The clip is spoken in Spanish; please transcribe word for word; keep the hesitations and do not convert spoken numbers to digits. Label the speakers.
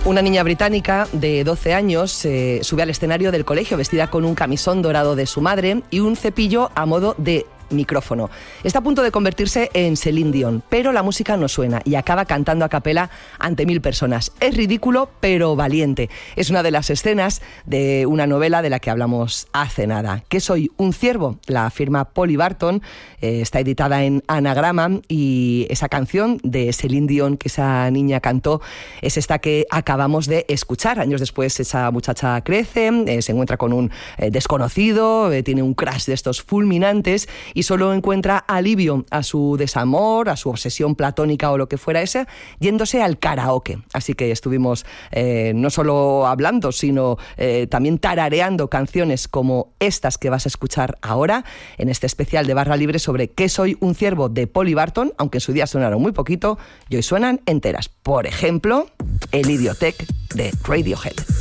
Speaker 1: Una niña británica de doce años eh, sube al escenario del colegio vestida con un camisón dorado de su madre y un cepillo a modo de micrófono. Está a punto de convertirse en Celine Dion, pero la música no suena y acaba cantando a capela ante mil personas. Es ridículo, pero valiente. Es una de las escenas de una novela de la que hablamos hace nada. ¿Qué soy? Un ciervo. La firma Polly Barton eh, está editada en Anagrama y esa canción de Celine Dion que esa niña cantó es esta que acabamos de escuchar. Años después esa muchacha crece, eh, se encuentra con un eh, desconocido, eh, tiene un crush de estos fulminantes y solo encuentra alivio a su desamor, a su obsesión platónica o lo que fuera esa, yéndose al karaoke. Así que estuvimos eh, no solo hablando, sino eh, también tarareando canciones como estas que vas a escuchar ahora, en este especial de Barra Libre sobre ¿Qué soy? Un ciervo de Polly Barton, aunque en su día sonaron muy poquito, y hoy suenan enteras. Por ejemplo, el Idiotech de Radiohead.